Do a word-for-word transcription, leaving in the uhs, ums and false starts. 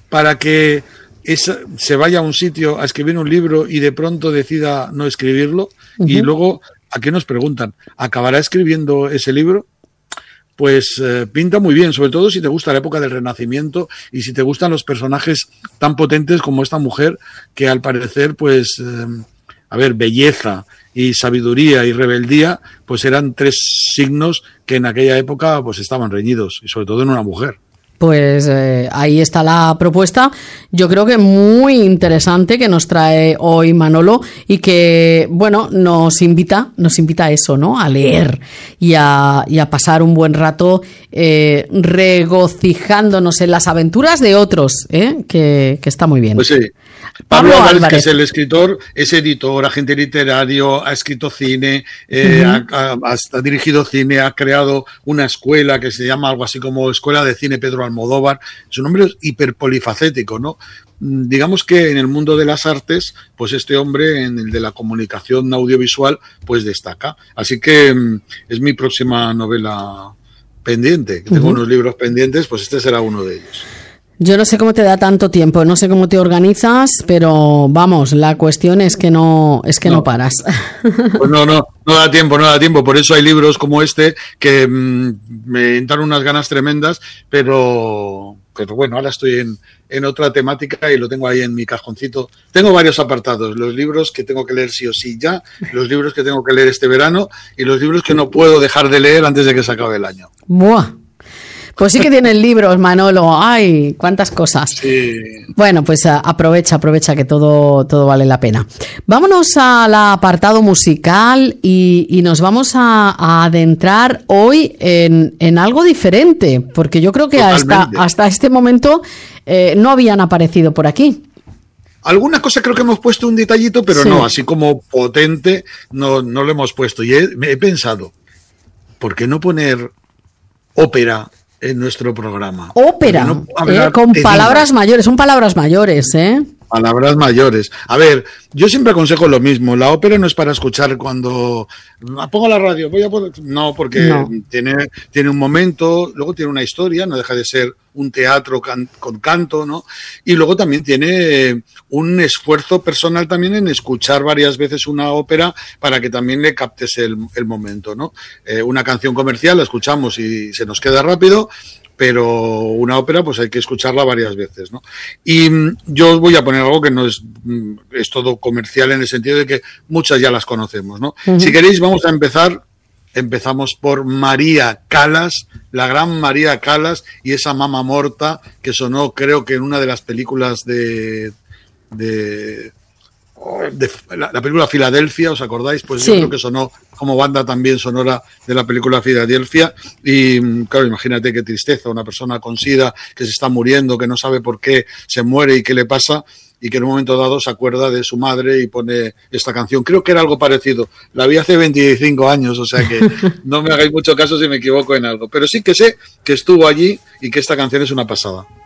para que esa, se vaya a un sitio a escribir un libro y de pronto decida no escribirlo? Uh-huh. Y luego, ¿a qué nos preguntan? ¿Acabará escribiendo ese libro? Pues eh, pinta muy bien, sobre todo si te gusta la época del Renacimiento y si te gustan los personajes tan potentes como esta mujer, que al parecer, pues, eh, a ver, belleza y sabiduría y rebeldía, pues eran tres signos que en aquella época pues estaban reñidos, y sobre todo en una mujer. Pues eh, ahí está la propuesta, yo creo que muy interesante, que nos trae hoy Manolo y que, bueno, nos invita, nos invita a eso, ¿no? A leer y a, y a pasar un buen rato eh, regocijándonos en las aventuras de otros, ¿eh? Que, que está muy bien. Pues sí. Pablo, Pablo Álvarez, Álvarez, que es el escritor, es editor, agente literario, ha escrito cine, eh, uh-huh. ha, ha, ha dirigido cine, ha creado una escuela que se llama algo así como Escuela de Cine Pedro Almodóvar. Su nombre es hiperpolifacético, ¿no? Digamos que en el mundo de las artes, pues este hombre, en el de la comunicación audiovisual, pues destaca. Así que es mi próxima novela pendiente, que tengo uh-huh. unos libros pendientes, pues este será uno de ellos. Yo no sé cómo te da tanto tiempo, no sé cómo te organizas, pero vamos, la cuestión es que no es que no, no paras. Pues no, no, no da tiempo, no da tiempo. Por eso hay libros como este que mmm, me entran unas ganas tremendas, pero, pero bueno, ahora estoy en, en otra temática y lo tengo ahí en mi cajoncito. Tengo varios apartados, los libros que tengo que leer sí o sí ya, los libros que tengo que leer este verano y los libros que no puedo dejar de leer antes de que se acabe el año. ¡Buah! Pues sí que tienes libros, Manolo. ¡Ay, cuántas cosas! Sí. Bueno, pues aprovecha, aprovecha que todo, todo vale la pena. Vámonos al apartado musical y, y nos vamos a, a adentrar hoy en, en algo diferente, porque yo creo que hasta, hasta este momento eh, no habían aparecido por aquí. Alguna cosa creo que hemos puesto un detallito, pero sí. no, así como potente, no, no lo hemos puesto. Y he, he pensado, ¿por qué no poner ópera en nuestro programa? Ópera, no eh, con palabras mayores, son palabras mayores, ¿eh? Palabras mayores. A ver, yo siempre aconsejo lo mismo. La ópera no es para escuchar cuando pongo la radio, voy a poner... No, porque no. Tiene, tiene un momento, luego tiene una historia, no deja de ser un teatro can, con canto, ¿no? Y luego también tiene un esfuerzo personal también en escuchar varias veces una ópera para que también le captes el, el momento, ¿no? Eh, una canción comercial la escuchamos y se nos queda rápido, pero una ópera pues hay que escucharla varias veces, ¿no? Y yo os voy a poner algo que no es, es todo comercial en el sentido de que muchas ya las conocemos, ¿no? Uh-huh. Si queréis vamos a empezar, empezamos por María Callas, la gran María Callas y esa Mama Morta que sonó creo que en una de las películas de... de De la, la película Filadelfia, ¿os acordáis? Pues sí. Yo creo que sonó como banda también sonora de la película Filadelfia y claro, imagínate qué tristeza, una persona con SIDA que se está muriendo, que no sabe por qué se muere y qué le pasa y que en un momento dado se acuerda de su madre y pone esta canción. Creo que era algo parecido, la vi hace veinticinco años, o sea que no me hagáis mucho caso si me equivoco en algo, pero sí que sé que estuvo allí y que esta canción es una pasada.